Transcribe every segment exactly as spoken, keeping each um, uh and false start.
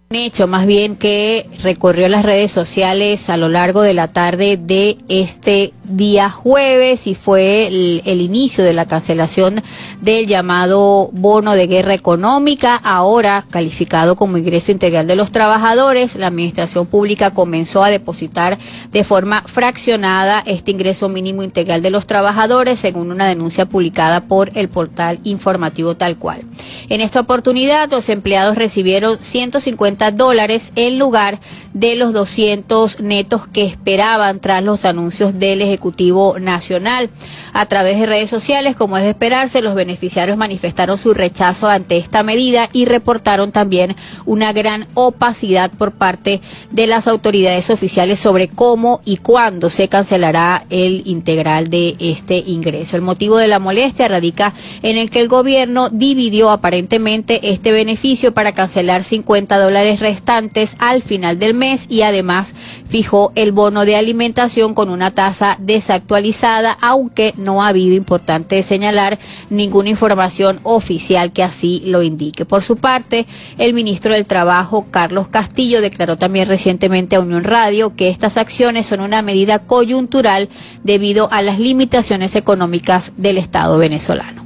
Hecho más bien que recorrió las redes sociales a lo largo de la tarde de este día jueves y fue el, el inicio de la cancelación del llamado bono de guerra económica, ahora calificado como ingreso integral de los trabajadores. La administración pública comenzó a depositar de forma fraccionada este ingreso mínimo integral de los trabajadores, según una denuncia publicada por el portal informativo Tal Cual. En esta oportunidad, los empleados recibieron ciento cincuenta dólares en lugar de los doscientos netos que esperaban tras los anuncios del Ejecutivo Nacional. A través de redes sociales, como es de esperarse, los beneficiarios manifestaron su rechazo ante esta medida y reportaron también una gran opacidad por parte de las autoridades oficiales sobre cómo y cuándo se cancelará el integral de este ingreso. El motivo de la molestia radica en el que el gobierno dividió aparentemente este beneficio para cancelar cincuenta dólares restantes al final del mes y además fijó el bono de alimentación con una tasa desactualizada, aunque no ha habido, importante señalar, ninguna información oficial que así lo indique. Por su parte, el ministro del Trabajo, Carlos Castillo, declaró también recientemente a Unión Radio que estas acciones son una medida coyuntural debido a las limitaciones económicas del Estado venezolano.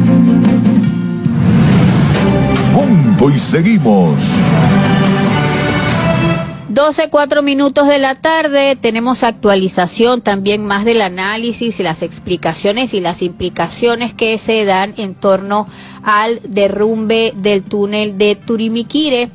Punto y seguimos. doce, cuatro minutos de la tarde, tenemos actualización también más del análisis y las explicaciones y las implicaciones que se dan en torno al derrumbe del túnel de Turimiquire.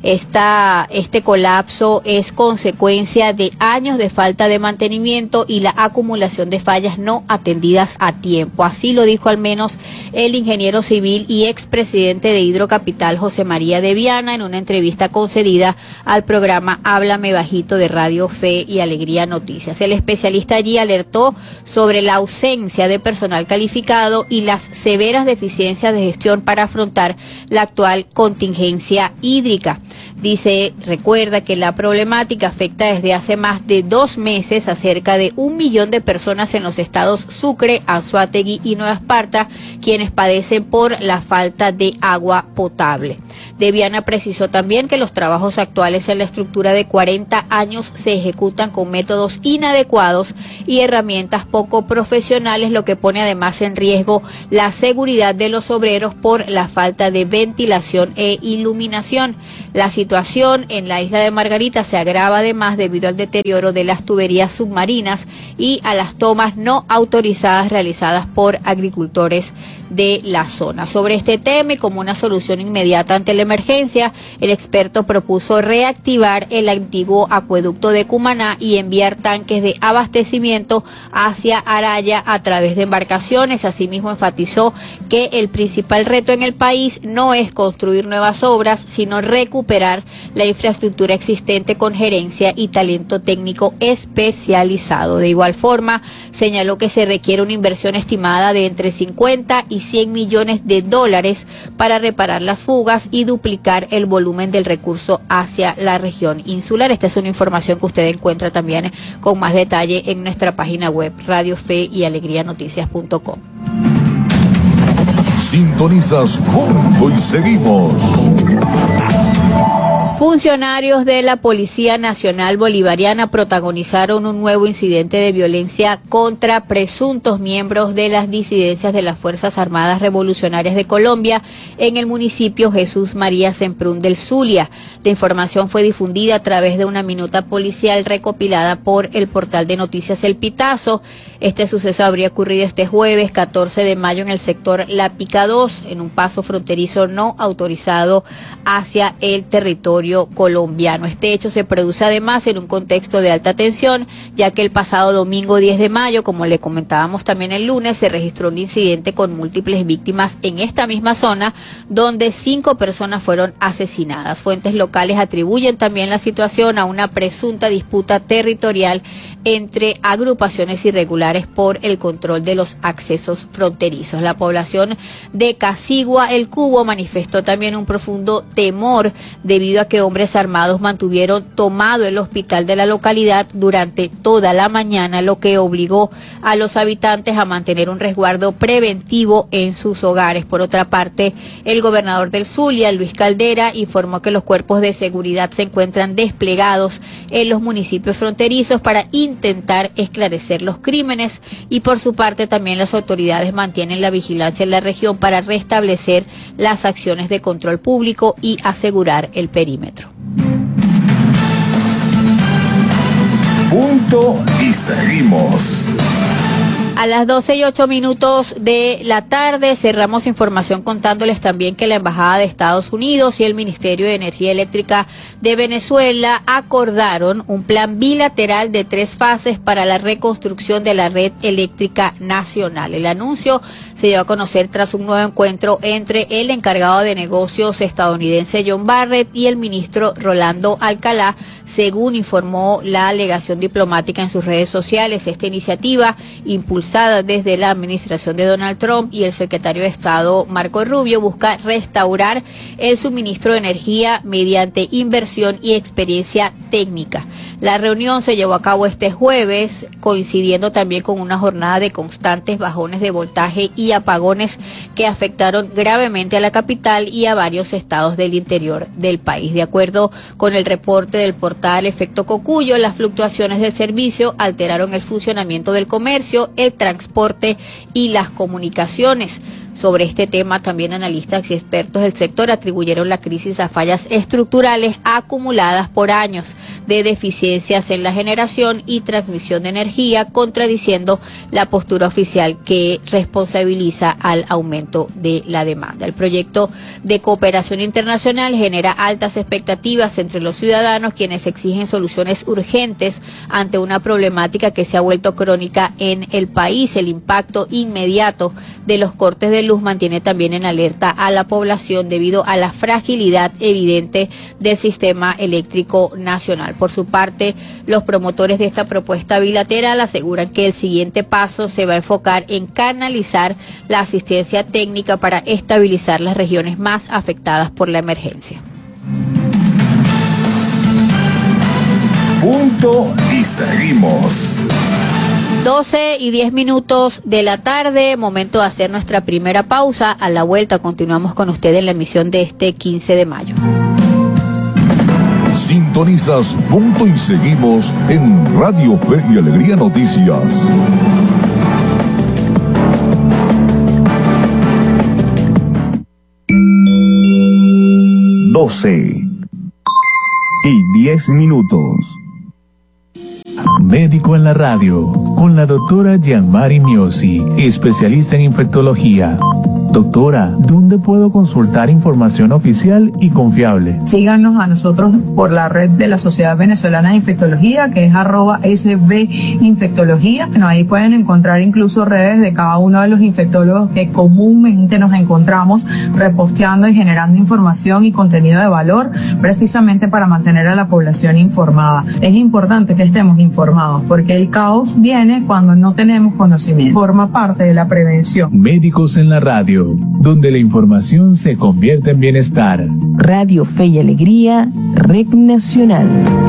Esta, este colapso es consecuencia de años de falta de mantenimiento y la acumulación de fallas no atendidas a tiempo. Así lo dijo al menos el ingeniero civil y expresidente de Hidrocapital, José María de Viana, en una entrevista concedida al programa Háblame Bajito de Radio Fe y Alegría Noticias. El especialista allí alertó sobre la ausencia de personal calificado y las severas deficiencias de gestión para afrontar la actual contingencia hídrica. Dice, recuerda que la problemática afecta desde hace más de dos meses a cerca de un millón de personas en los estados Sucre, Anzoátegui y Nueva Esparta, quienes padecen por la falta de agua potable. De Viana precisó también que los trabajos actuales en la estructura de cuarenta años se ejecutan con métodos inadecuados y herramientas poco profesionales, lo que pone además en riesgo la seguridad de los obreros por la falta de ventilación e iluminación. La situación en la isla de Margarita se agrava además debido al deterioro de las tuberías submarinas y a las tomas no autorizadas realizadas por agricultores de la zona. Sobre este tema y como una solución inmediata ante la emergencia, el experto propuso reactivar el antiguo acueducto de Cumaná y enviar tanques de abastecimiento hacia Araya a través de embarcaciones. Asimismo, enfatizó que el principal reto en el país no es construir nuevas obras, sino recuperar la infraestructura existente con gerencia y talento técnico especializado. De igual forma, señaló que se requiere una inversión estimada de entre cincuenta y cien millones de dólares para reparar las fugas y duplicar el volumen del recurso hacia la región insular. Esta es una información que usted encuentra también con más detalle en nuestra página web radio fe y alegría noticias punto com. Sintonizas Punto y Seguimos. Funcionarios de la Policía Nacional Bolivariana protagonizaron un nuevo incidente de violencia contra presuntos miembros de las disidencias de las Fuerzas Armadas Revolucionarias de Colombia en el municipio Jesús María Semprún del Zulia. La información fue difundida a través de una minuta policial recopilada por el portal de noticias El Pitazo. Este suceso habría ocurrido este jueves catorce de mayo en el sector La Pica dos, en un paso fronterizo no autorizado hacia el territorio colombiano. Este hecho se produce además en un contexto de alta tensión, ya que el pasado domingo diez de mayo, como le comentábamos también el lunes, se registró un incidente con múltiples víctimas en esta misma zona, donde cinco personas fueron asesinadas. Fuentes locales atribuyen también la situación a una presunta disputa territorial entre agrupaciones irregulares por el control de los accesos fronterizos. La población de Casigua, El Cubo, manifestó también un profundo temor debido a que que hombres armados mantuvieron tomado el hospital de la localidad durante toda la mañana, lo que obligó a los habitantes a mantener un resguardo preventivo en sus hogares. Por otra parte, el gobernador del Zulia, Luis Caldera, informó que los cuerpos de seguridad se encuentran desplegados en los municipios fronterizos para intentar esclarecer los crímenes, y por su parte también las autoridades mantienen la vigilancia en la región para restablecer las acciones de control público y asegurar el perímetro. Punto y seguimos. A las doce y ocho minutos de la tarde cerramos información contándoles también que la Embajada de Estados Unidos y el Ministerio de Energía Eléctrica de Venezuela acordaron un plan bilateral de tres fases para la reconstrucción de la red eléctrica nacional. El anuncio se dio a conocer tras un nuevo encuentro entre el encargado de negocios estadounidense John Barrett y el ministro Rolando Alcalá, según informó la alegación diplomática en sus redes sociales. Esta iniciativa, impulsada desde la administración de Donald Trump y el secretario de Estado Marco Rubio, busca restaurar el suministro de energía mediante inversión y experiencia técnica. La reunión se llevó a cabo este jueves, coincidiendo también con una jornada de constantes bajones de voltaje y apagones que afectaron gravemente a la capital y a varios estados del interior del país. De acuerdo con el reporte del portal Efecto Cocuyo, las fluctuaciones del servicio alteraron el funcionamiento del comercio, el transporte y las comunicaciones. Sobre este tema, también analistas y expertos del sector atribuyeron la crisis a fallas estructurales acumuladas por años de deficiencias en la generación y transmisión de energía, contradiciendo la postura oficial que responsabiliza al aumento de la demanda. El proyecto de cooperación internacional genera altas expectativas entre los ciudadanos, quienes exigen soluciones urgentes ante una problemática que se ha vuelto crónica en el país. El impacto inmediato de los cortes de luz mantiene también en alerta a la población debido a la fragilidad evidente del sistema eléctrico nacional. Por su parte, los promotores de esta propuesta bilateral aseguran que el siguiente paso se va a enfocar en canalizar la asistencia técnica para estabilizar las regiones más afectadas por la emergencia. Punto y seguimos. doce y diez minutos de la tarde, momento de hacer nuestra primera pausa. A la vuelta continuamos con usted en la emisión de este quince de mayo. Sintonizas Punto y seguimos en Radio Fe y Alegría Noticias. doce y diez minutos. Médico en la radio, con la doctora Gianmari Miosi, especialista en infectología. Doctora, ¿dónde puedo consultar información oficial y confiable? Síganos a nosotros por la red de la Sociedad Venezolana de Infectología, que es arroba S B Infectología. Bueno, ahí pueden encontrar incluso redes de cada uno de los infectólogos que comúnmente nos encontramos reposteando y generando información y contenido de valor, precisamente para mantener a la población informada. Es importante que estemos informados, porque el caos viene cuando no tenemos conocimiento. Forma parte de la prevención. Médicos en la radio, donde la información se convierte en bienestar. Radio Fe y Alegría, Red Nacional.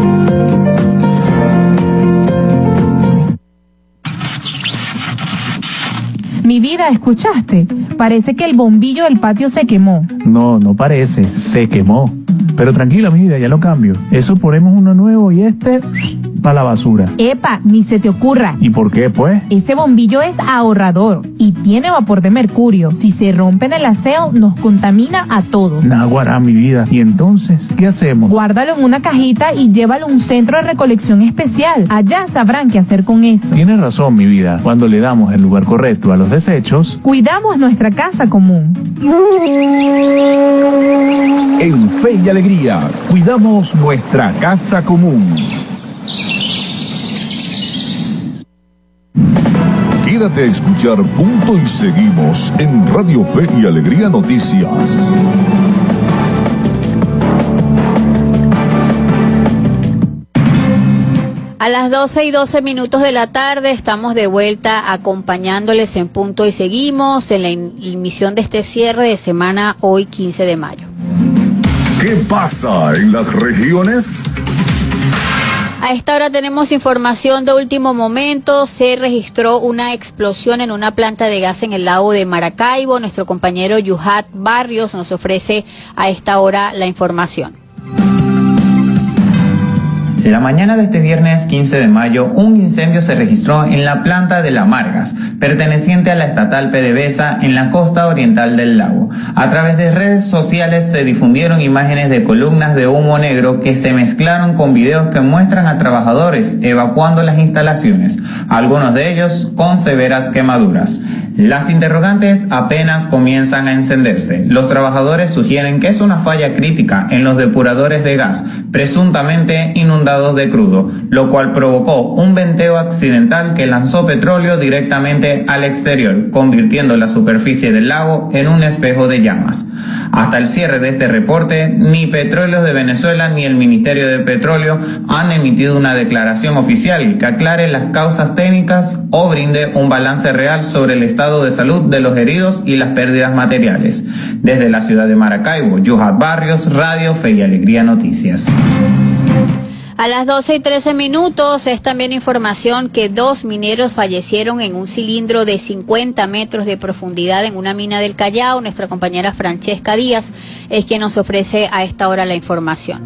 Mi vida, ¿escuchaste? Parece que el bombillo del patio se quemó. No, no parece, se quemó. Pero tranquila, mi vida, ya lo cambio. Eso ponemos uno nuevo y este para la basura. Epa, ni se te ocurra. ¿Y por qué, pues? Ese bombillo es ahorrador y tiene vapor de mercurio. Si se rompe en el aseo, nos contamina a todos. Naguará, mi vida. ¿Y entonces qué hacemos? Guárdalo en una cajita y llévalo a un centro de recolección especial. Allá sabrán qué hacer con eso. Tienes razón, mi vida. Cuando le damos el lugar correcto a los desechos, cuidamos nuestra casa común. En Fe y Alegría, cuidamos nuestra casa común. Quédate a escuchar Punto y seguimos en Radio Fe y Alegría Noticias. A las doce y doce minutos de la tarde estamos de vuelta acompañándoles en Punto y seguimos en la emisión de este cierre de semana hoy quince de mayo. ¿Qué pasa en las regiones? A esta hora tenemos información de último momento. Se registró una explosión en una planta de gas en el lago de Maracaibo. Nuestro compañero Yuhat Barrios nos ofrece a esta hora la información. La mañana de este viernes quince de mayo, un incendio se registró en la planta de La Margas, perteneciente a la estatal PDVSA en la costa oriental del lago. A través de redes sociales se difundieron imágenes de columnas de humo negro que se mezclaron con videos que muestran a trabajadores evacuando las instalaciones, algunos de ellos con severas quemaduras. Las interrogantes apenas comienzan a encenderse. Los trabajadores sugieren que es una falla crítica en los depuradores de gas, presuntamente inundados de crudo, lo cual provocó un venteo accidental que lanzó petróleo directamente al exterior, convirtiendo la superficie del lago en un espejo de llamas. Hasta el cierre de este reporte, ni Petróleos de Venezuela ni el Ministerio de Petróleo han emitido una declaración oficial que aclare las causas técnicas o brinde un balance real sobre el estado de salud de los heridos y las pérdidas materiales. Desde la ciudad de Maracaibo, Yuhat Barrios, Radio Fe y Alegría Noticias. A las doce y trece minutos es también información que dos mineros fallecieron en un cilindro de cincuenta metros de profundidad en una mina del Callao. Nuestra compañera Francesca Díaz es quien nos ofrece a esta hora la información.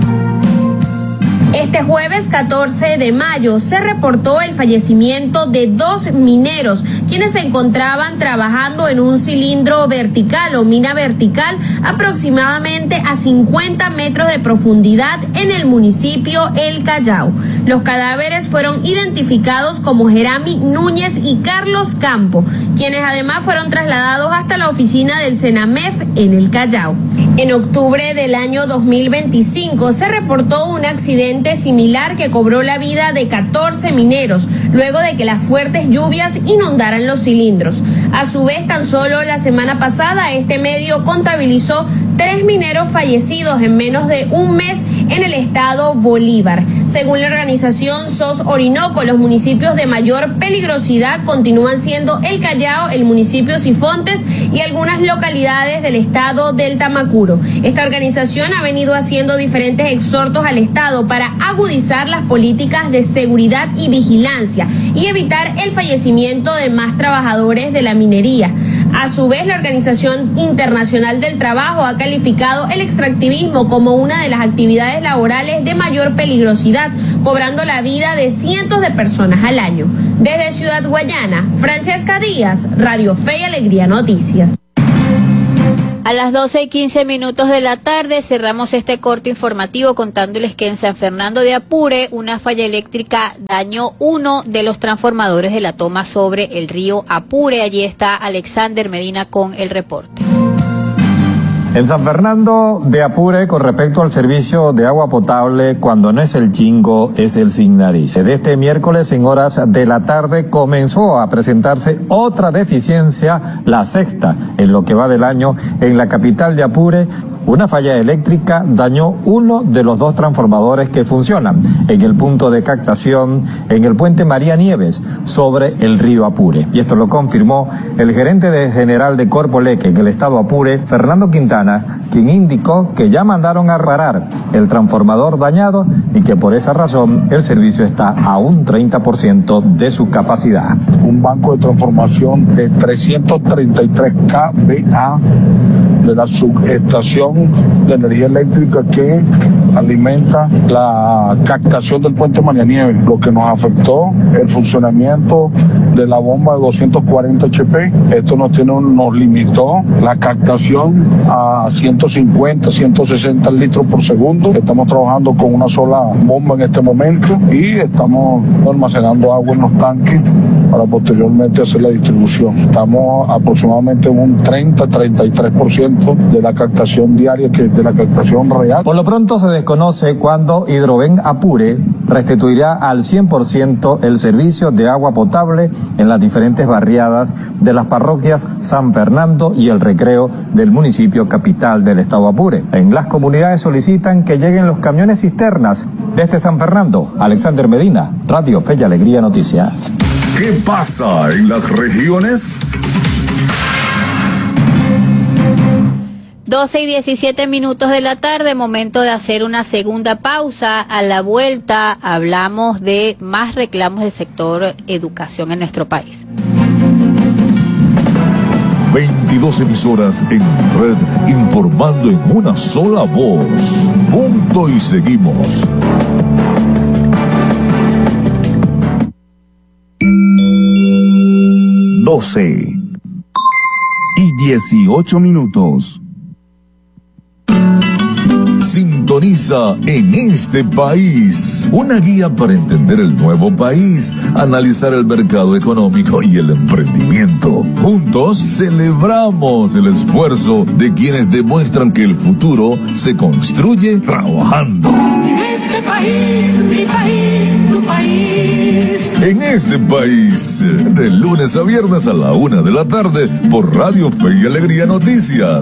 Este jueves catorce de mayo se reportó el fallecimiento de dos mineros, quienes se encontraban trabajando en un cilindro vertical o mina vertical aproximadamente a cincuenta metros de profundidad en el municipio El Callao. Los cadáveres fueron identificados como Jerami Núñez y Carlos Campo, quienes además fueron trasladados hasta la oficina del Senamef en El Callao. En octubre del año dos mil veinticinco se reportó un accidente similar que cobró la vida de catorce mineros, luego de que las fuertes lluvias inundaran los cilindros. A su vez, tan solo la semana pasada, este medio contabilizó tres mineros fallecidos en menos de un mes en el estado Bolívar. Según la organización S O S Orinoco, los municipios de mayor peligrosidad continúan siendo El Callao, el municipio Sifontes y algunas localidades del estado del Tamacuro. Esta organización ha venido haciendo diferentes exhortos al estado para agudizar las políticas de seguridad y vigilancia y evitar el fallecimiento de más trabajadores de la minería. A su vez, la Organización Internacional del Trabajo ha calificado el extractivismo como una de las actividades laborales de mayor peligrosidad, cobrando la vida de cientos de personas al año. Desde Ciudad Guayana, Francesca Díaz, Radio Fe y Alegría Noticias. A las doce y quince minutos de la tarde cerramos este corto informativo contándoles que en San Fernando de Apure una falla eléctrica dañó uno de los transformadores de la toma sobre el río Apure. Allí está Alexander Medina con el reporte. En San Fernando de Apure, con respecto al servicio de agua potable, cuando no es el Chingo, es el sin nariz. De este miércoles, en horas de la tarde, comenzó a presentarse otra deficiencia, la sexta, en lo que va del año, en la capital de Apure. Una falla eléctrica dañó uno de los dos transformadores que funcionan en el punto de captación en el puente María Nieves sobre el río Apure. Y esto lo confirmó el gerente de general de Corpoleque en el estado Apure, Fernando Quintana, quien indicó que ya mandaron a reparar el transformador dañado y que por esa razón el servicio está a un treinta por ciento de su capacidad. Un banco de transformación de trescientos treinta y tres kilovoltios de la subestación de energía eléctrica que alimenta la captación del puente María Nieves, lo que nos afectó el funcionamiento de la bomba de doscientos cuarenta H P. Esto nos, tiene, nos limitó la captación a ciento cincuenta, ciento sesenta litros por segundo. Estamos trabajando con una sola bomba en este momento y estamos almacenando agua en los tanques para posteriormente hacer la distribución. Estamos aproximadamente en un treinta a treinta y tres por ciento de la captación diaria, que de la captación real. Por lo pronto se desconoce cuándo Hidroven Apure restituirá al cien por ciento el servicio de agua potable en las diferentes barriadas de las parroquias San Fernando y El Recreo del municipio capital del estado Apure. En las comunidades solicitan que lleguen los camiones cisternas desde San Fernando. Alexander Medina, Radio Fe y Alegría Noticias. ¿Qué pasa en las regiones? doce y diecisiete minutos de la tarde, momento de hacer una segunda pausa. A la vuelta hablamos de más reclamos del sector educación en nuestro país. veintidós emisoras en red, informando en una sola voz. Punto y seguimos. doce y dieciocho minutos. Sintoniza En Este País, una guía para entender el nuevo país, analizar el mercado económico y el emprendimiento. Juntos celebramos el esfuerzo de quienes demuestran que el futuro se construye trabajando. En este país, mi país, tu país. En Este País, de lunes a viernes a la una de la tarde, por Radio Fe y Alegría Noticias.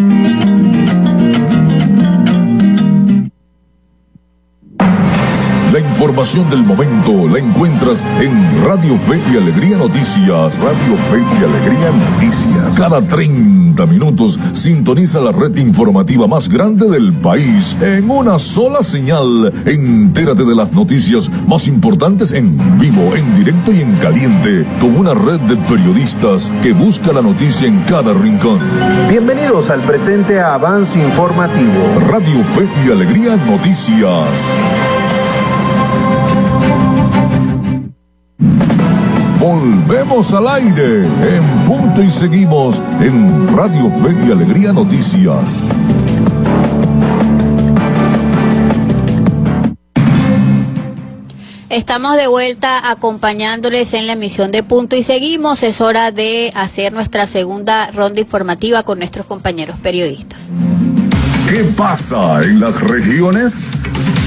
La información del momento la encuentras en Radio Fe y Alegría Noticias. Radio Fe y Alegría Noticias. Cada treinta minutos sintoniza la red informativa más grande del país en una sola señal. Entérate de las noticias más importantes en vivo, en directo y en caliente, con una red de periodistas que busca la noticia en cada rincón. Bienvenidos al presente avance informativo. Radio Fe y Alegría Noticias. Volvemos al aire en punto y seguimos en Radio Fe y Alegría Noticias. Estamos de vuelta acompañándoles en la emisión de Punto y Seguimos. Es hora de hacer nuestra segunda ronda informativa con nuestros compañeros periodistas. ¿Qué pasa en las regiones?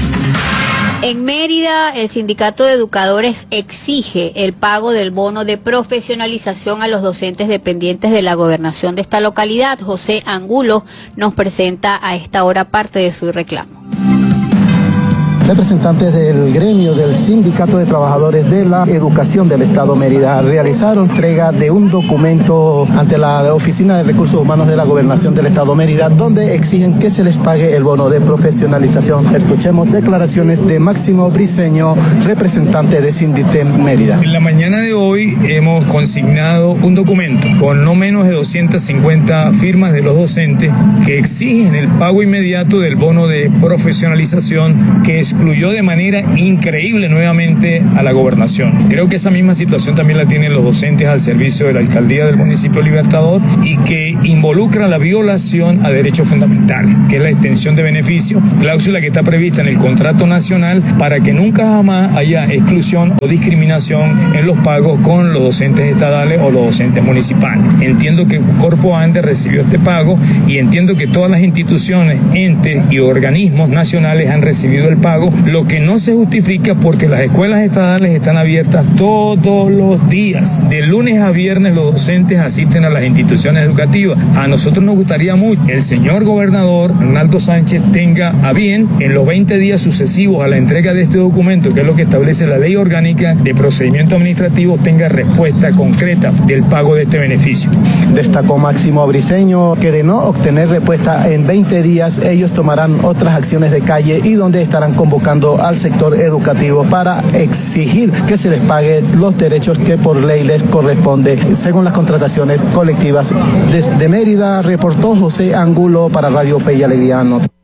En Mérida, el Sindicato de Educadores exige el pago del bono de profesionalización a los docentes dependientes de la gobernación de esta localidad. José Angulo nos presenta a esta hora parte de su reclamo. Representantes del gremio del Sindicato de Trabajadores de la Educación del Estado Mérida realizaron entrega de un documento ante la Oficina de Recursos Humanos de la Gobernación del Estado Mérida, donde exigen que se les pague el bono de profesionalización. Escuchemos declaraciones de Máximo Briceño, representante de Sinditem Mérida. En la mañana de hoy hemos consignado un documento con no menos de doscientas cincuenta firmas de los docentes que exigen el pago inmediato del bono de profesionalización que es excluyó de manera increíble nuevamente a la gobernación. Creo que esa misma situación también la tienen los docentes al servicio de la alcaldía del municipio Libertador y que involucra la violación a derechos fundamentales, que es la extensión de beneficios, cláusula que está prevista en el contrato nacional para que nunca jamás haya exclusión o discriminación en los pagos con los docentes estatales o los docentes municipales. Entiendo que Corpo Ande recibió este pago y entiendo que todas las instituciones, entes y organismos nacionales han recibido el pago, lo que no se justifica porque las escuelas estatales están abiertas todos los días. De lunes a viernes los docentes asisten a las instituciones educativas. A nosotros nos gustaría mucho que el señor gobernador Arnaldo Sánchez tenga a bien en los veinte días sucesivos a la entrega de este documento, que es lo que establece la ley orgánica de procedimiento administrativo, tenga respuesta concreta del pago de este beneficio. Destacó Máximo Briceño que de no obtener respuesta en veinte días ellos tomarán otras acciones de calle y donde estarán convocando al sector educativo para exigir que se les pague los derechos que por ley les corresponde según las contrataciones colectivas. Desde Mérida reportó José Angulo para Radio Fe y Alegría.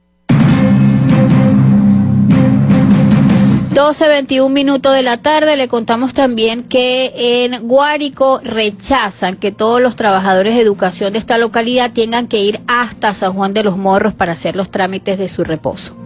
doce veintiún minutos de la tarde. Le contamos también que en Guárico rechazan que todos los trabajadores de educación de esta localidad tengan que ir hasta San Juan de los Morros para hacer los trámites de su reposo.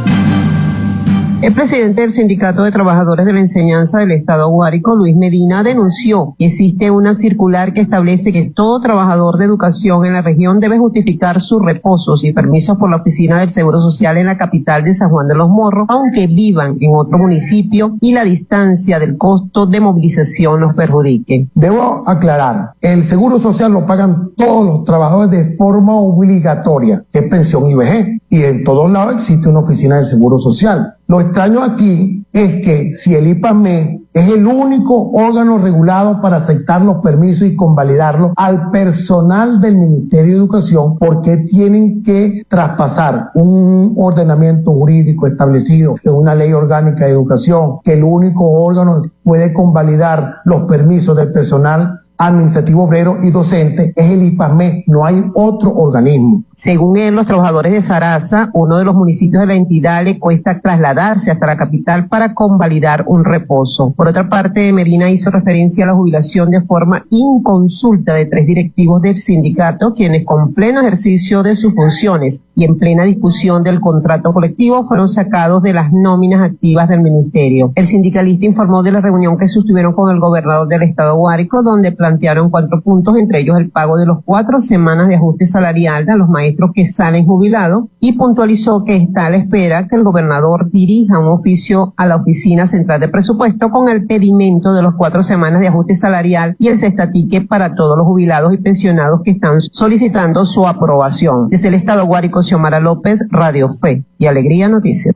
El presidente del Sindicato de Trabajadores de la Enseñanza del Estado Guárico, Luis Medina, denunció que existe una circular que establece que todo trabajador de educación en la región debe justificar sus reposos y permisos por la Oficina del Seguro Social en la capital de San Juan de los Morros, aunque vivan en otro municipio y la distancia del costo de movilización los perjudique. Debo aclarar, el Seguro Social lo pagan todos los trabajadores de forma obligatoria, que es pensión y vejez, y en todos lados existe una oficina del Seguro Social. Lo extraño aquí es que si el IPASMED es el único órgano regulado para aceptar los permisos y convalidarlos al personal del Ministerio de Educación, ¿por qué tienen que traspasar un ordenamiento jurídico establecido en una ley orgánica de educación, que el único órgano que puede convalidar los permisos del personal administrativo obrero y docente es el IPASMED, no hay otro organismo? Según él, los trabajadores de Sarasa, uno de los municipios de la entidad, le cuesta trasladarse hasta la capital para convalidar un reposo. Por otra parte, Medina hizo referencia a la jubilación de forma inconsulta de tres directivos del sindicato, quienes con pleno ejercicio de sus funciones y en plena discusión del contrato colectivo fueron sacados de las nóminas activas del ministerio. El sindicalista informó de la reunión que sostuvieron con el gobernador del estado Guárico, donde plantearon cuatro puntos, entre ellos el pago de los cuatro semanas de ajuste salarial a los maestros que salen jubilados, y puntualizó que está a la espera que el gobernador dirija un oficio a la Oficina Central de Presupuesto con el pedimento de los cuatro semanas de ajuste salarial y el cestatique para todos los jubilados y pensionados que están solicitando su aprobación. Desde el estado Guárico, Xiomara López, Radio Fe y Alegría Noticias.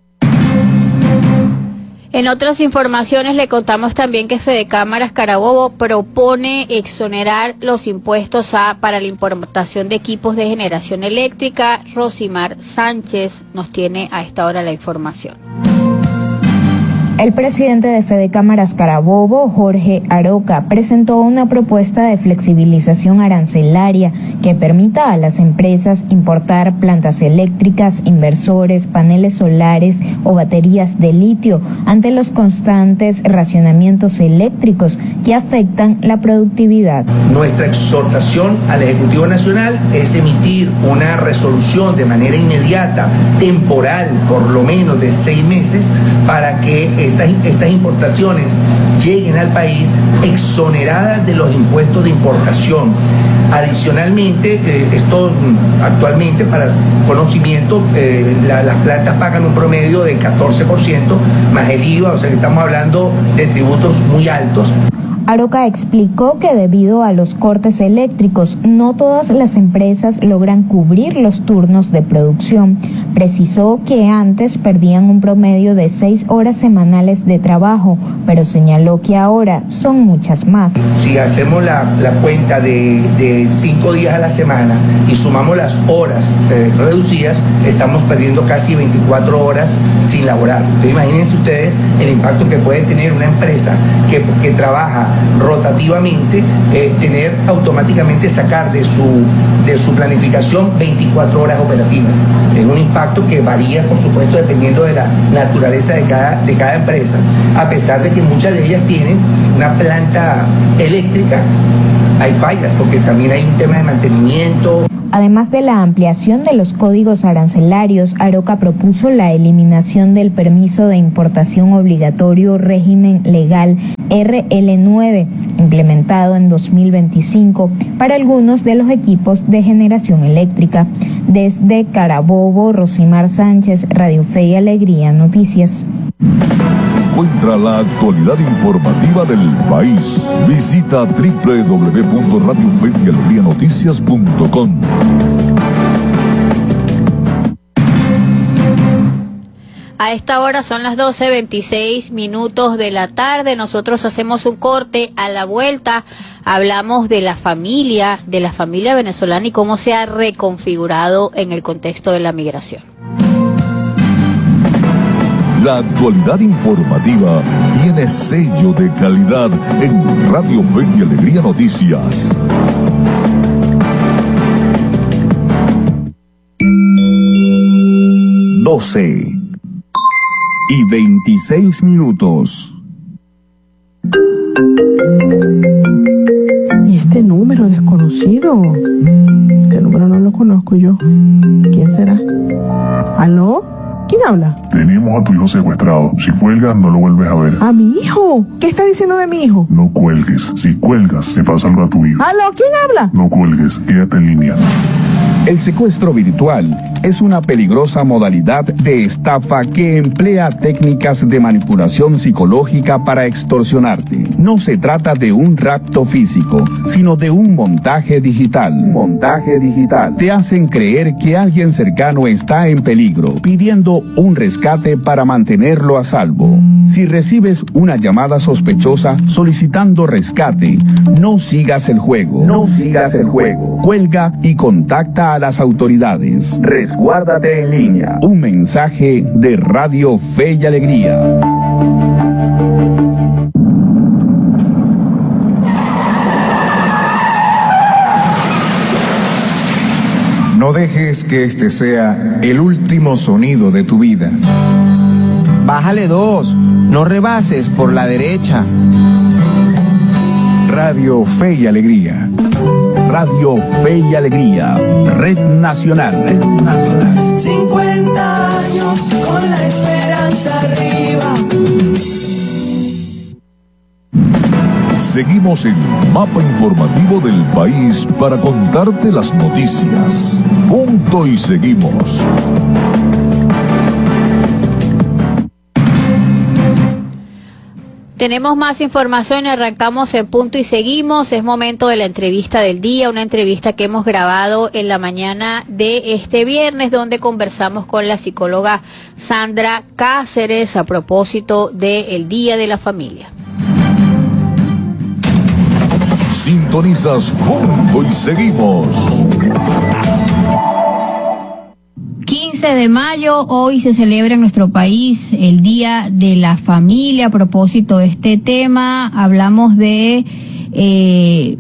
En otras informaciones le contamos también que Fedecámaras Carabobo propone exonerar los impuestos a, para la importación de equipos de generación eléctrica. Rosimar Sánchez nos tiene a esta hora la información. El presidente de Fedecámaras Carabobo, Jorge Aroca, presentó una propuesta de flexibilización arancelaria que permita a las empresas importar plantas eléctricas, inversores, paneles solares o baterías de litio ante los constantes racionamientos eléctricos que afectan la productividad. Nuestra exhortación al Ejecutivo Nacional es emitir una resolución de manera inmediata, temporal, por lo menos de seis meses, para que Estas, estas importaciones lleguen al país exoneradas de los impuestos de importación. Adicionalmente, eh, esto actualmente, para conocimiento, eh, la, las plantas pagan un promedio de catorce por ciento más el I V A, o sea que estamos hablando de tributos muy altos. Aroca explicó que debido a los cortes eléctricos, no todas las empresas logran cubrir los turnos de producción. Precisó que antes perdían un promedio de seis horas semanales de trabajo, pero señaló que ahora son muchas más. Si hacemos la, la cuenta de, de cinco días a la semana y sumamos las horas eh, reducidas, estamos perdiendo casi veinticuatro horas sin laborar. Entonces, imagínense ustedes el impacto que puede tener una empresa que, que trabaja rotativamente, eh, tener automáticamente sacar de su, de su planificación veinticuatro horas operativas. Es un impacto que varía, por supuesto, dependiendo de la naturaleza de cada, de cada empresa, a pesar de que muchas de ellas tienen una planta eléctrica. Hay fallas porque también hay un tema de mantenimiento. Además de la ampliación de los códigos arancelarios, Aroca propuso la eliminación del permiso de importación obligatorio régimen legal R L nueve, implementado en dos mil veinticinco para algunos de los equipos de generación eléctrica. Desde Carabobo, Rosimar Sánchez, Radio Fe y Alegría Noticias. Encuentra la actualidad informativa del país. Visita doble u doble u doble u punto radio fe y alegría noticias punto com. A esta hora son las doce veintiséis minutos de la tarde. Nosotros hacemos un corte. A la vuelta hablamos de la familia, de la familia venezolana y cómo se ha reconfigurado en el contexto de la migración. La actualidad informativa tiene sello de calidad en Radio Fe y Alegría Noticias. doce y veintiséis minutos. ¿Y este número desconocido? Este número no lo conozco yo. ¿Quién será? ¿Aló? ¿Quién habla? Tenemos a tu hijo secuestrado. Si cuelgas, no lo vuelves a ver. ¿A mi hijo? ¿Qué está diciendo de mi hijo? No cuelgues. Si cuelgas, te pasa algo a tu hijo. ¿Aló? ¿Quién habla? No cuelgues. Quédate en línea. El secuestro virtual es una peligrosa modalidad de estafa que emplea técnicas de manipulación psicológica para extorsionarte. No se trata de un rapto físico, sino de un montaje digital. Montaje digital. Te hacen creer que alguien cercano está en peligro, pidiendo un rescate para mantenerlo a salvo. Si recibes una llamada sospechosa solicitando rescate, no sigas el juego. No sigas el juego. Cuelga y contacta a las autoridades. Resguárdate en línea. Un mensaje de Radio Fe y Alegría. No dejes que este sea el último sonido de tu vida. Bájale dos, no rebases por la derecha. Radio Fe y Alegría. Radio Fe y Alegría, Red Nacional, Red Nacional. cincuenta años con la esperanza arriba. Seguimos en Mapa Informativo del País para contarte las noticias. Punto y seguimos. Tenemos más información y arrancamos en Punto y Seguimos. Es momento de la entrevista del día, una entrevista que hemos grabado en la mañana de este viernes, donde conversamos con la psicóloga Sandra Cáceres a propósito del Día de la Familia. Sintonizas Punto y Seguimos. quince de mayo, hoy se celebra en nuestro país el Día de la Familia. A propósito de este tema, hablamos de eh,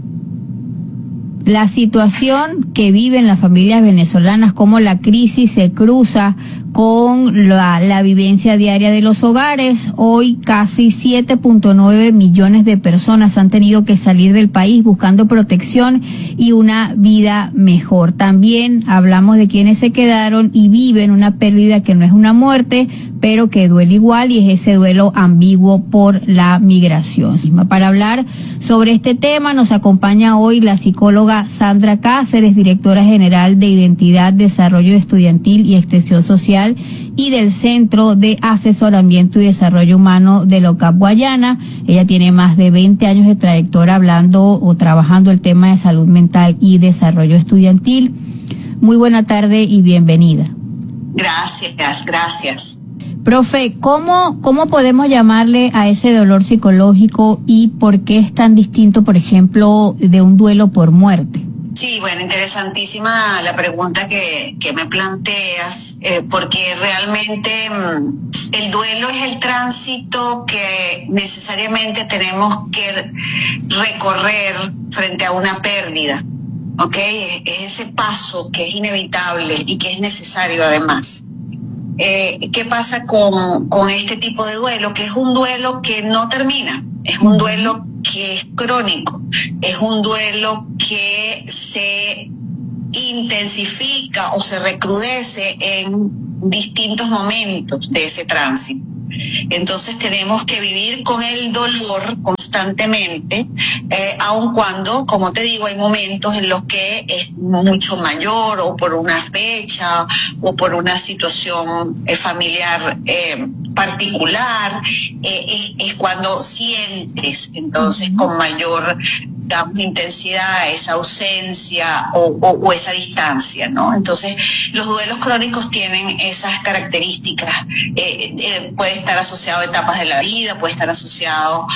la situación que viven las familias venezolanas, cómo la crisis se cruza con la, la vivencia diaria de los hogares. Hoy casi siete punto nueve millones de personas han tenido que salir del país buscando protección y una vida mejor. También hablamos de quienes se quedaron y viven una pérdida que no es una muerte, pero que duele igual, y es ese duelo ambiguo por la migración. Para hablar sobre este tema nos acompaña hoy la psicóloga Sandra Cáceres, directora general de Identidad, Desarrollo Estudiantil y Extensión Social y del Centro de Asesoramiento y Desarrollo Humano de Locap Guayana. Ella tiene más de veinte años de trayectoria hablando o trabajando el tema de salud mental y desarrollo estudiantil. Muy buena tarde y bienvenida. Gracias, gracias. Profe, ¿cómo, cómo podemos llamarle a ese dolor psicológico y por qué es tan distinto, por ejemplo, de un duelo por muerte? Sí, bueno, interesantísima la pregunta que, que me planteas, eh, porque realmente mmm, el duelo es el tránsito que necesariamente tenemos que recorrer frente a una pérdida, ¿ok? Es ese paso que es inevitable y que es necesario además. Eh, ¿Qué pasa con, con este tipo de duelo? Que es un duelo que no termina, es un duelo que es crónico, es un duelo que se intensifica o se recrudece en distintos momentos de ese tránsito. Entonces tenemos que vivir con el dolor constantemente, eh, aun cuando, como te digo, hay momentos en los que es mucho mayor, o por una fecha o por una situación eh, familiar eh, particular, eh, es, es cuando sientes entonces con mayor, digamos, intensidad esa ausencia o, o, o esa distancia, ¿no? Entonces los duelos crónicos tienen esas características. Eh, eh, puede estar asociado a etapas de la vida, puede estar asociado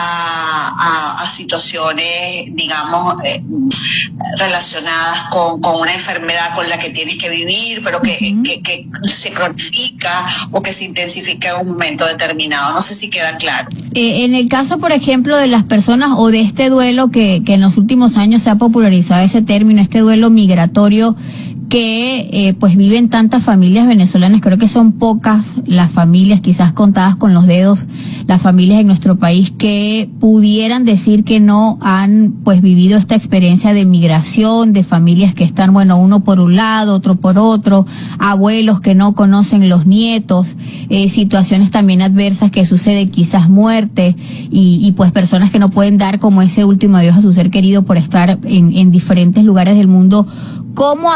a, a, a situaciones, digamos, eh, relacionadas con, con una enfermedad con la que tienes que vivir, pero que, uh-huh. que, que se cronifica o que se intensifica en un momento determinado. No sé si queda claro. Eh, en el caso, por ejemplo, de las personas o de este duelo que, que en los últimos años se ha popularizado ese término, este duelo migratorio, que eh, pues viven tantas familias venezolanas, creo que son pocas las familias, quizás contadas con los dedos, las familias en nuestro país que pudieran decir que no han pues vivido esta experiencia de migración, de familias que están, bueno, uno por un lado, otro por otro, abuelos que no conocen los nietos, eh, situaciones también adversas que suceden, quizás muerte, y, y pues personas que no pueden dar como ese último adiós a su ser querido por estar en, en diferentes lugares del mundo. ¿Cómo hacer?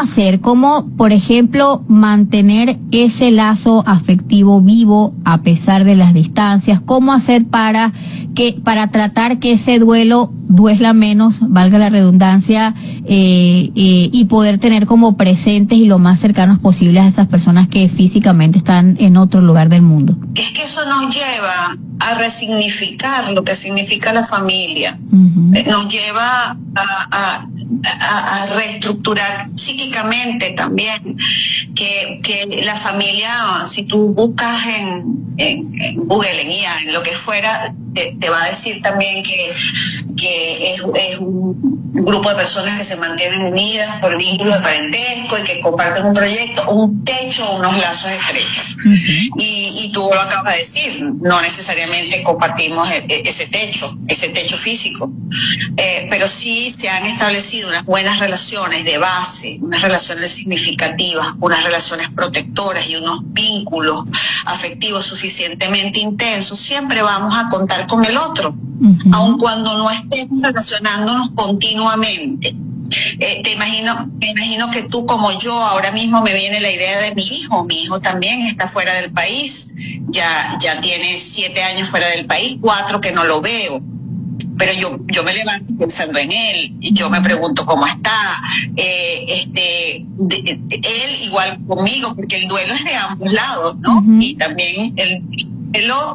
cómo, por ejemplo, mantener ese lazo afectivo vivo a pesar de las distancias, cómo hacer para que para tratar que ese duelo duela menos, valga la redundancia, eh, eh, y poder tener como presentes y lo más cercanos posibles a esas personas que físicamente están en otro lugar del mundo. Es que eso nos lleva a resignificar lo que significa la familia. Uh-huh. Nos lleva a, a, a, a reestructurar psíquicamente también que, que la familia, si tú buscas en, en, en Google, en I A, en lo que fuera, te, te va a decir también que, que es, es un grupo de personas que se mantienen unidas por vínculos de parentesco y que comparten un proyecto, un techo, unos lazos estrechos. Uh-huh. y, y tú lo acabas de decir, no necesariamente compartimos el, ese techo, ese techo físico, eh, pero sí se han establecido unas buenas relaciones de base, unas relaciones significativas, unas relaciones protectoras y unos vínculos afectivos suficientemente intensos. Siempre vamos a contar con el otro, uh-huh. aun cuando no estemos relacionándonos continuamente. Eh, te imagino, me imagino que tú como yo, ahora mismo me viene la idea de mi hijo. Mi hijo también está fuera del país, ya, ya tiene siete años fuera del país, cuatro que no lo veo. Pero yo, yo me levanto pensando en él, y yo me pregunto cómo está, eh, este, de, de, él igual conmigo, porque el duelo es de ambos lados, ¿no? Uh-huh. Y también el duelo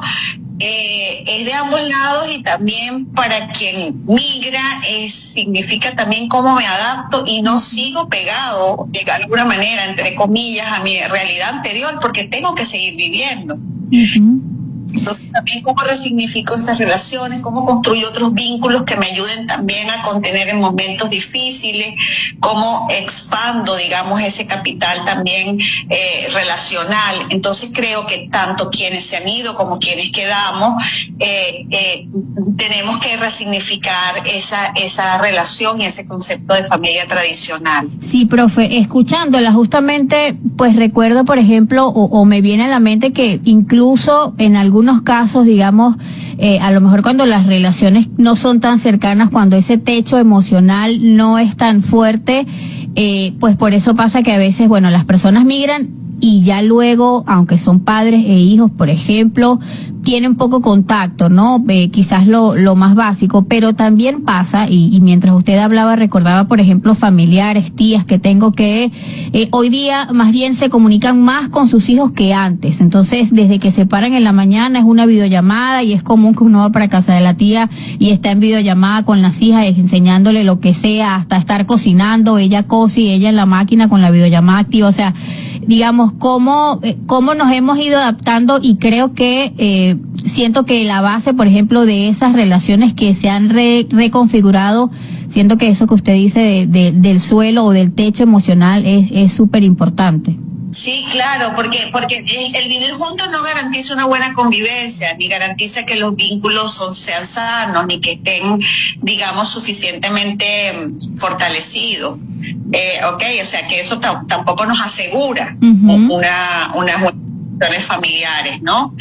Eh, es de ambos lados, y también para quien migra es, significa también cómo me adapto y no sigo pegado de alguna manera, entre comillas, a mi realidad anterior, porque tengo que seguir viviendo. Uh-huh. Entonces también cómo resignifico esas relaciones, cómo construyo otros vínculos que me ayuden también a contener en momentos difíciles, cómo expando, digamos, ese capital también eh, relacional. Entonces creo que tanto quienes se han ido como quienes quedamos, eh, eh, tenemos que resignificar esa, esa relación y ese concepto de familia tradicional. Sí, profe, escuchándola justamente, pues recuerdo, por ejemplo, o, o me viene a la mente que incluso en algún algunos casos, digamos, eh, a lo mejor cuando las relaciones no son tan cercanas, cuando ese techo emocional no es tan fuerte, eh, pues por eso pasa que a veces, bueno, las personas migran y ya luego, aunque son padres e hijos, por ejemplo, tienen poco contacto, ¿no? Eh, quizás lo, lo más básico, pero también pasa, y, y mientras usted hablaba, recordaba, por ejemplo, familiares, tías que tengo que eh, hoy día más bien se comunican más con sus hijos que antes. Entonces, desde que se paran en la mañana es una videollamada, y es común que uno va para casa de la tía y está en videollamada con las hijas, enseñándole lo que sea, hasta estar cocinando, ella cose y ella en la máquina con la videollamada activa. O sea, digamos, cómo, eh, cómo nos hemos ido adaptando, y creo que eh, siento que la base, por ejemplo, de esas relaciones que se han re, reconfigurado, siento que eso que usted dice de, de, del suelo o del techo emocional es súper importante. Sí, claro, porque porque el, el vivir juntos no garantiza una buena convivencia, ni garantiza que los vínculos son, sean sanos, ni que estén, digamos, suficientemente fortalecidos. Eh, ok, o sea que eso t- tampoco nos asegura uh-huh. una una buenas familiares, ¿no?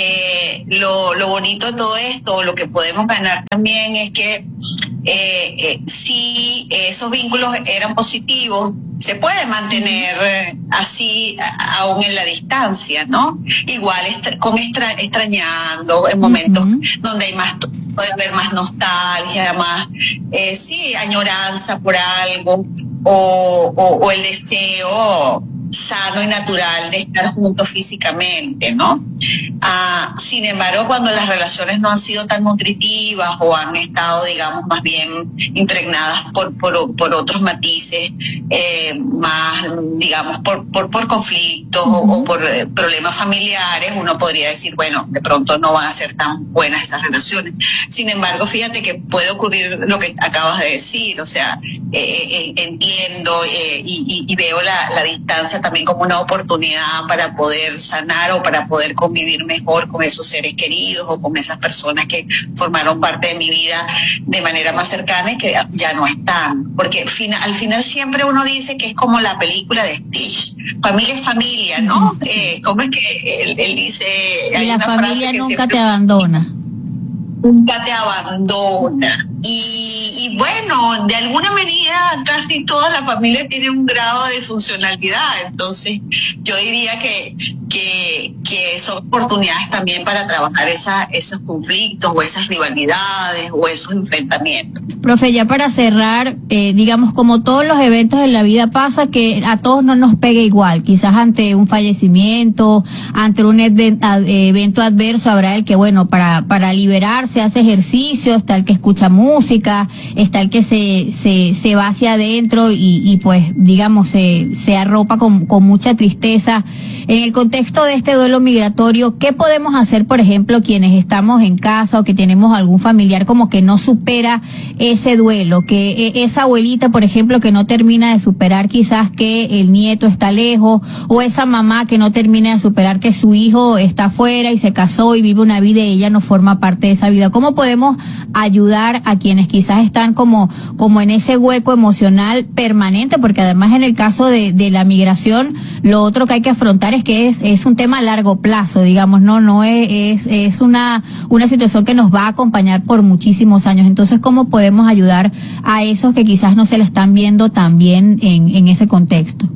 Eh, lo, lo bonito de todo esto, lo que podemos ganar también es que eh, eh, si esos vínculos eran positivos, se puede mantener eh, así a, aún en la distancia, ¿no? Igual est- con extra- extrañando en momentos uh-huh. donde hay más, puede haber más nostalgia, más, eh, sí, añoranza por algo, o, o, o el deseo sano y natural de estar juntos físicamente, ¿no? Ah, sin embargo, cuando las relaciones no han sido tan nutritivas o han estado, digamos, más bien impregnadas por por, por otros matices, eh, más, digamos, por por, por conflictos uh-huh. o, o por eh, problemas familiares, uno podría decir, bueno, de pronto no van a ser tan buenas esas relaciones. Sin embargo, fíjate que puede ocurrir lo que acabas de decir, o sea, eh, eh, entiendo eh, y, y, y veo la, la distancia también como una oportunidad para poder sanar o para poder convivir mejor con esos seres queridos o con esas personas que formaron parte de mi vida de manera más cercana y que ya no están. Porque al final, al final siempre uno dice que es como la película de Stitch, familia es familia, ¿no? Uh-huh. Eh, ¿Cómo es que él, él dice? Y la familia nunca te abandona. Nunca te abandona. Y, y bueno, de alguna manera casi todas las familias tienen un grado de funcionalidad, entonces yo diría que, que, que son oportunidades también para trabajar esa, esos conflictos o esas rivalidades o esos enfrentamientos. Profe, ya para cerrar, eh, digamos, como todos los eventos en la vida pasa que a todos no nos pega igual, quizás ante un fallecimiento, ante un evento adverso habrá el que, bueno, para, para liberarse hace ejercicio, está el que escucha música, está el que se, se, se va hacia adentro y, y pues, digamos, se, se arropa con, con mucha tristeza. En el contexto de este duelo migratorio, ¿qué podemos hacer, por ejemplo, quienes estamos en casa o que tenemos algún familiar como que no supera ese duelo? Que esa abuelita, por ejemplo, que no termina de superar quizás que el nieto está lejos, o esa mamá que no termina de superar que su hijo está afuera y se casó y vive una vida y ella no forma parte de esa vida. ¿Cómo podemos ayudar a quienes quizás están como, como en ese hueco emocional permanente? Porque además en el caso de, de la migración, lo otro que hay que afrontar es que es, es un tema a largo plazo, digamos, no, no es, es, es una, una situación que nos va a acompañar por muchísimos años. Entonces, ¿cómo podemos ayudar a esos que quizás no se la están viendo tan bien en, en ese contexto?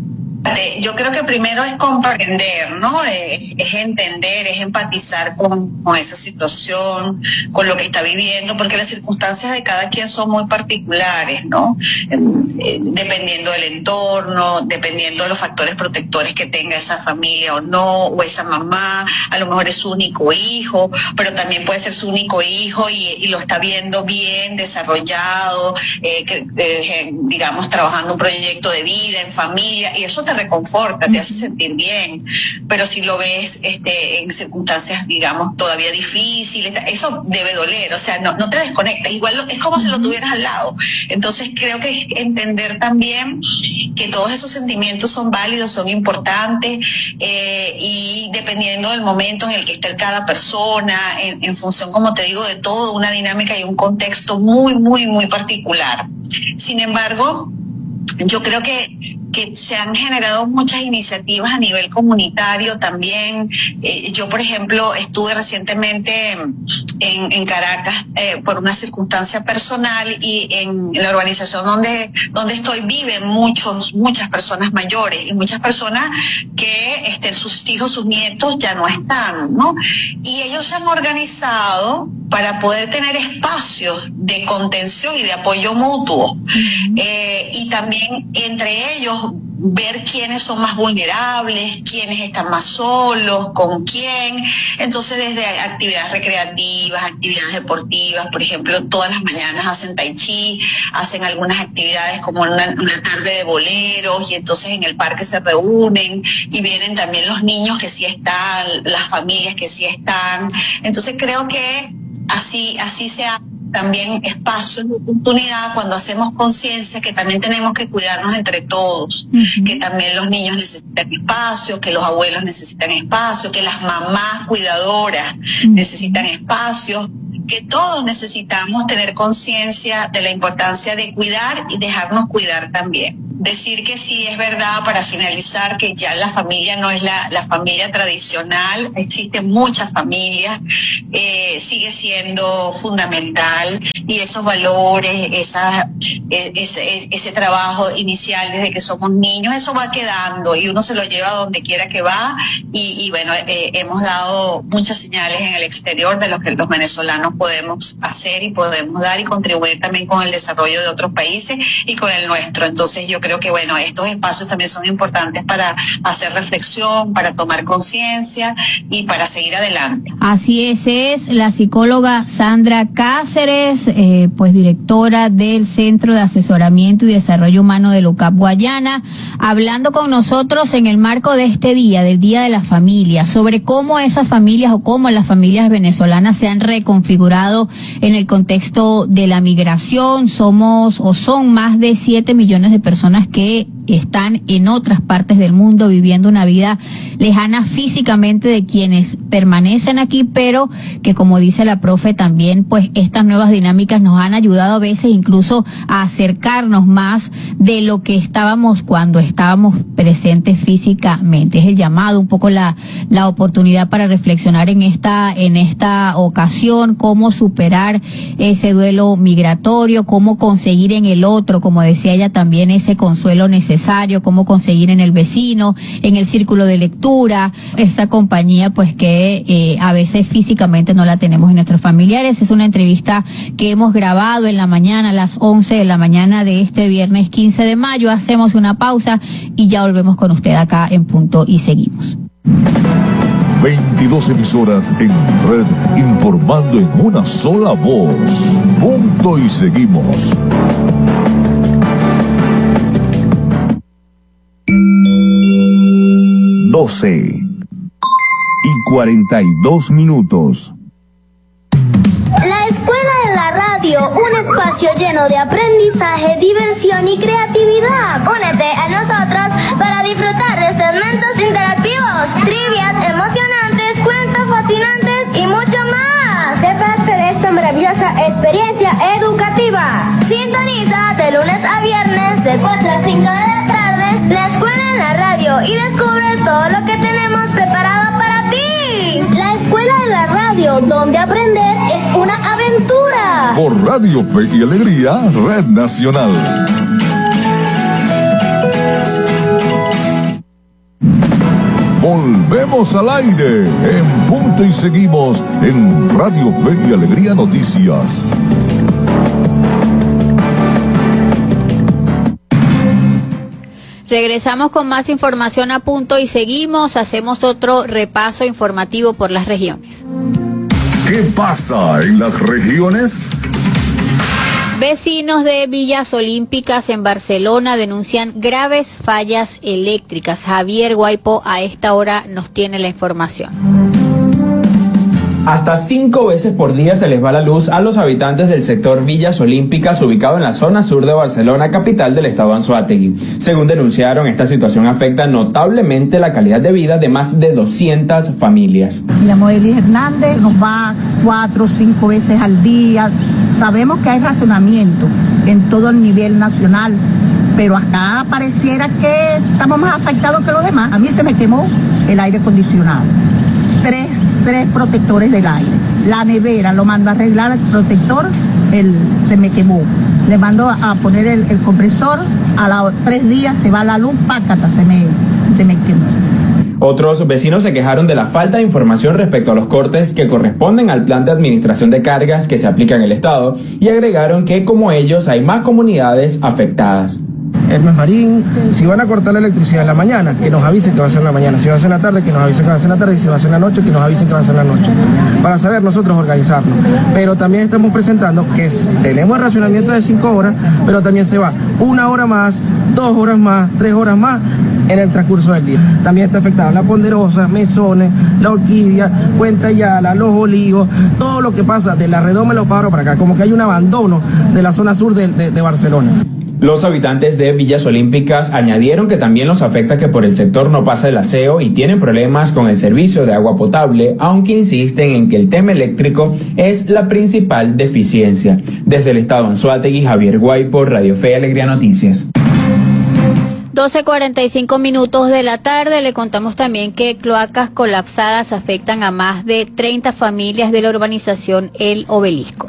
Yo creo que primero es comprender, ¿no? Es, es entender, es empatizar con, con esa situación, con lo que está viviendo, porque las circunstancias de cada quien son muy particulares, ¿no? Eh, eh, dependiendo del entorno, dependiendo de los factores protectores que tenga esa familia o no, o esa mamá, a lo mejor es su único hijo, pero también puede ser su único hijo y, y lo está viendo bien desarrollado, eh, que, eh, digamos, trabajando un proyecto de vida en familia, y eso te reconforta, te hace sentir bien, pero si lo ves este, en circunstancias, digamos, todavía difíciles, eso debe doler, o sea, no, no te desconectas, igual lo, es como si lo tuvieras al lado. Entonces creo que es entender también que todos esos sentimientos son válidos, son importantes, eh, y dependiendo del momento en el que esté cada persona, en, en función, como te digo, de todo, una dinámica y un contexto muy, muy, muy particular. Sin embargo, yo creo que que se han generado muchas iniciativas a nivel comunitario también. Eh, yo, por ejemplo, estuve recientemente en, en Caracas eh, por una circunstancia personal, y en la urbanización donde, donde estoy viven muchos, muchas personas mayores y muchas personas que este, sus hijos, sus nietos ya no están, ¿no? Y ellos se han organizado para poder tener espacios de contención y de apoyo mutuo. Eh, y también entre ellos ver quiénes son más vulnerables, quiénes están más solos, con quién. Entonces, desde actividades recreativas, actividades deportivas, por ejemplo, todas las mañanas hacen tai chi, hacen algunas actividades como una, una tarde de boleros, y entonces en el parque se reúnen, y vienen también los niños que sí están, las familias que sí están. Entonces creo que así, así se ha también espacios de oportunidad cuando hacemos conciencia que también tenemos que cuidarnos entre todos, uh-huh. que también los niños necesitan espacio, que los abuelos necesitan espacio, que las mamás cuidadoras uh-huh. necesitan espacio, que todos necesitamos tener conciencia de la importancia de cuidar y dejarnos cuidar también. Decir que sí es verdad, para finalizar, que ya la familia no es la, la familia tradicional, existen muchas familias, eh, sigue siendo fundamental, y esos valores, esa, ese, ese trabajo inicial desde que somos niños, eso va quedando y uno se lo lleva donde quiera que va, y, y bueno, eh, hemos dado muchas señales en el exterior de lo que los venezolanos podemos hacer y podemos dar y contribuir también con el desarrollo de otros países y con el nuestro. Entonces yo creo Creo que bueno, estos espacios también son importantes para hacer reflexión, para tomar conciencia y para seguir adelante. Así es, es la psicóloga Sandra Cáceres, eh, pues directora del Centro de Asesoramiento y Desarrollo Humano de LUCAP Guayana, hablando con nosotros en el marco de este día, del Día de la Familia, sobre cómo esas familias o cómo las familias venezolanas se han reconfigurado en el contexto de la migración. Somos o son más de siete millones de personas que están en otras partes del mundo viviendo una vida lejana físicamente de quienes permanecen aquí, pero que, como dice la profe, también pues estas nuevas dinámicas nos han ayudado a veces incluso a acercarnos más de lo que estábamos cuando estábamos presentes físicamente. Es el llamado, un poco la, la oportunidad para reflexionar en esta, en esta ocasión, cómo superar ese duelo migratorio, cómo conseguir en el otro, como decía ella también, ese consuelo necesario, cómo conseguir en el vecino, en el círculo de lectura, esa compañía pues que eh, a veces físicamente no la tenemos en nuestros familiares. Es una entrevista que hemos grabado en la mañana, a las once de la mañana de este viernes quince de mayo. Hacemos una pausa y ya volvemos con usted acá en Punto y Seguimos. veintidós emisoras en red, informando en una sola voz. Punto y Seguimos. doce y cuarenta y dos minutos. La Escuela de la Radio, un espacio lleno de aprendizaje, diversión y creatividad. Únete a nosotros para disfrutar de segmentos interactivos, trivias emocionantes, cuentos fascinantes y mucho más. Sé parte de esta maravillosa experiencia educativa. Sintoniza de lunes a viernes de cuatro a cinco de la tarde la Escuela en la Radio y descubre todo lo que tenemos preparado para ti. La Escuela de la Radio, donde aprender es una aventura. Por Radio Fe y Alegría, Red Nacional. Volvemos al aire en Punto y Seguimos en Radio Fe y Alegría Noticias. Regresamos con más información a Punto y Seguimos. Hacemos otro repaso informativo por las regiones. ¿Qué pasa en las regiones? Vecinos de Villas Olímpicas en Barcelona denuncian graves fallas eléctricas. Javier Guaipo a esta hora nos tiene la información. Hasta cinco veces por día se les va la luz a los habitantes del sector Villas Olímpicas, ubicado en la zona sur de Barcelona, capital del estado Anzoátegui. Según denunciaron, esta situación afecta notablemente la calidad de vida de más de doscientas familias. Me llamo Eli Hernández, nos va cuatro o cinco veces al día. Sabemos que hay racionamiento en todo el nivel nacional, pero acá pareciera que estamos más afectados que los demás. A mí se me quemó el aire acondicionado. Tres, tres protectores del aire. La nevera lo mando a arreglar, el protector el, se me quemó. Le mando a poner el, el compresor, a los tres días se va la luz, pácata, se me, se me quemó. Otros vecinos se quejaron de la falta de información respecto a los cortes que corresponden al plan de administración de cargas que se aplica en el estado y agregaron que, como ellos, hay más comunidades afectadas. Hermes Marín, si van a cortar la electricidad en la mañana, que nos avisen que va a ser en la mañana, si va a ser en la tarde, que nos avisen que va a ser en la tarde, y si va a ser en la noche, que nos avisen que va a ser en la noche, para saber nosotros organizarnos. Pero también estamos presentando que tenemos el racionamiento de cinco horas, pero también se va una hora más, dos horas más, tres horas más en el transcurso del día. También está afectada la Ponderosa, Mesones, la Orquídea, Puente Yala, Los Olivos, todo lo que pasa de la Redoma y Los Pájaros para acá, como que hay un abandono de la zona sur de, de, de Barcelona. Los habitantes de Villas Olímpicas añadieron que también los afecta que por el sector no pasa el aseo y tienen problemas con el servicio de agua potable, aunque insisten en que el tema eléctrico es la principal deficiencia. Desde el estado Anzoátegui, Javier Guaipo, Radio Fe y Alegría Noticias. doce cuarenta y cinco minutos de la tarde, le contamos también que cloacas colapsadas afectan a más de treinta familias de la urbanización El Obelisco.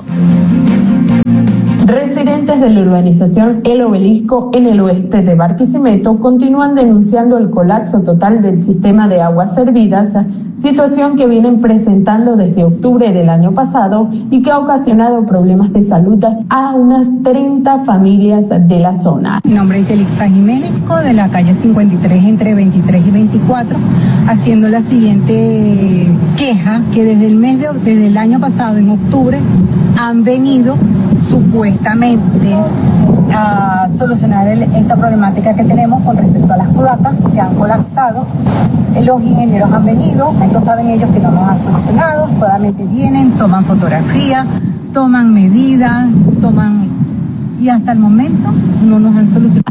Residentes de la urbanización El Obelisco en el oeste de Barquisimeto continúan denunciando el colapso total del sistema de aguas servidas, situación que vienen presentando desde octubre del año pasado y que ha ocasionado problemas de salud a unas treinta familias de la zona. Mi nombre es Yelixa Jiménez, de la calle cincuenta y tres entre veintitrés y veinticuatro, haciendo la siguiente queja, que desde el mes de, desde el año pasado, en octubre, han venido supuestamente a solucionar el, esta problemática que tenemos con respecto a las cloacas que han colapsado. Los ingenieros han venido, entonces saben ellos que no nos han solucionado, solamente vienen, toman fotografías, toman medidas, toman y hasta el momento no nos han solucionado.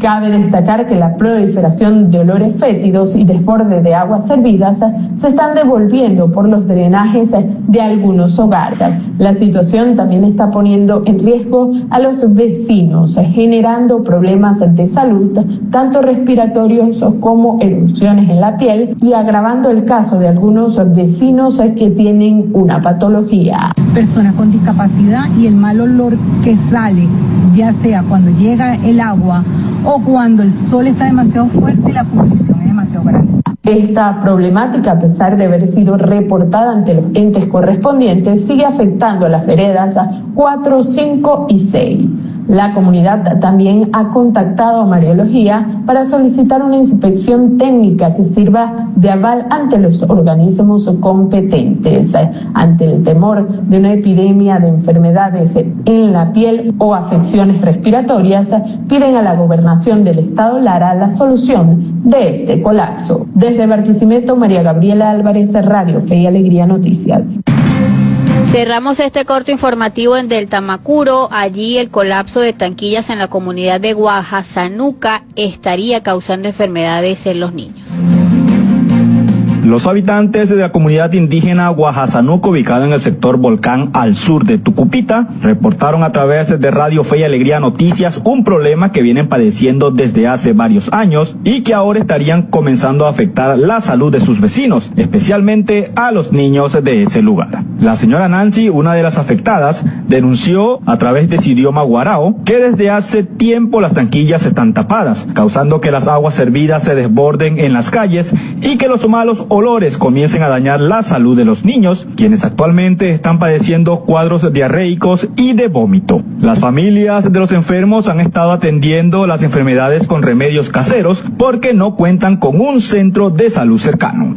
Cabe destacar que la proliferación de olores fétidos y desborde de aguas servidas se están devolviendo por los drenajes de algunos hogares. La situación también está poniendo en riesgo a los vecinos, generando problemas de salud, tanto respiratorios como erupciones en la piel, y agravando el caso de algunos vecinos que tienen una patología. Personas con discapacidad y el mal olor que sale, ya sea cuando llega el agua o cuando el sol está demasiado fuerte y la pudrición es demasiado grande. Esta problemática, a pesar de haber sido reportada ante los entes correspondientes, sigue afectando a las veredas cuatro, cinco y seis. La comunidad también ha contactado a Mariología para solicitar una inspección técnica que sirva de aval ante los organismos competentes. Ante el temor de una epidemia de enfermedades en la piel o afecciones respiratorias, piden a la Gobernación del Estado Lara la solución de este colapso. Desde Barquisimeto, María Gabriela Álvarez, Radio Fe y Alegría Noticias. Cerramos este corto informativo en Delta Macuro. Allí el colapso de tanquillas en la comunidad de Guajasanuca estaría causando enfermedades en los niños. Los habitantes de la comunidad indígena Guajasanuco, ubicada en el sector Volcán al sur de Tucupita, reportaron a través de Radio Fe y Alegría Noticias un problema que vienen padeciendo desde hace varios años y que ahora estarían comenzando a afectar la salud de sus vecinos, especialmente a los niños de ese lugar. La señora Nancy, una de las afectadas, denunció a través de su idioma guarao que desde hace tiempo las tanquillas están tapadas, causando que las aguas servidas se desborden en las calles y que los malos olores comiencen a dañar la salud de los niños, quienes actualmente están padeciendo cuadros diarreicos y de vómito. Las familias de los enfermos han estado atendiendo las enfermedades con remedios caseros porque no cuentan con un centro de salud cercano.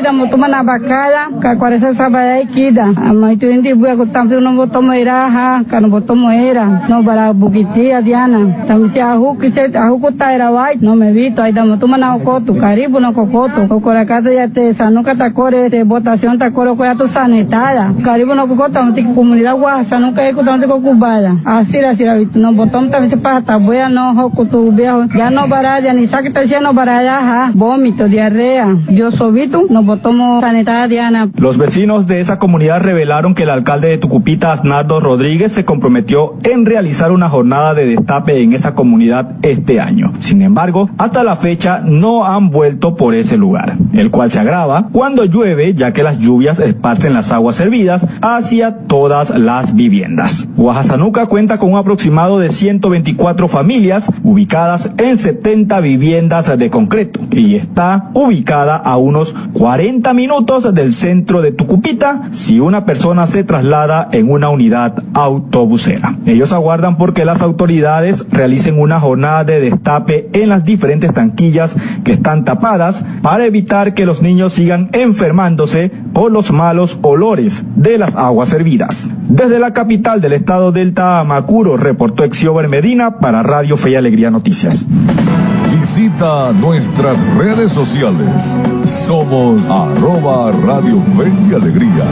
Sanuca Tacore, de votación Tacore, que tu sanetada. Caribo no cocota, comunidad guasa, nunca he contado con cubada. Así la sira, no botón también se pasa, voy a no, tu viejo, ya no baraya, ni saque te lleno baraya, vómito, diarrea. Yo sobito, no botamos sanetada Diana. Los vecinos de esa comunidad revelaron que el alcalde de Tucupita, Asnardo Rodríguez, se comprometió en realizar una jornada de destape en esa comunidad este año. Sin embargo, hasta la fecha no han vuelto por ese lugar, el cual se agrava cuando llueve, ya que las lluvias esparcen las aguas servidas hacia todas las viviendas. Guajasanuca cuenta con un aproximado de ciento veinticuatro familias ubicadas en setenta viviendas de concreto y está ubicada a unos cuarenta minutos del centro de Tucupita si una persona se traslada en una unidad autobusera. Ellos aguardan porque las autoridades realicen una jornada de destape en las diferentes tanquillas que están tapadas para evitar que los niños sigan enfermándose por los malos olores de las aguas servidas. Desde la capital del estado Delta Macuro, reportó Exiober Medina para Radio Fe y Alegría Noticias. Visita nuestras redes sociales. Somos arroba Radio Fe y Alegría.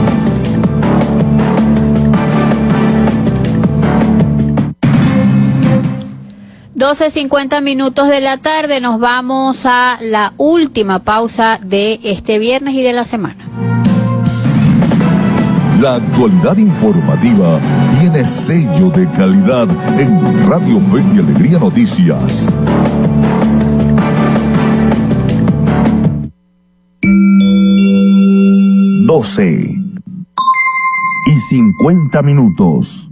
doce cincuenta minutos de la tarde, nos vamos a la última pausa de este viernes y de la semana. La actualidad informativa tiene sello de calidad en Radio Fe y Alegría Noticias. doce y cincuenta minutos.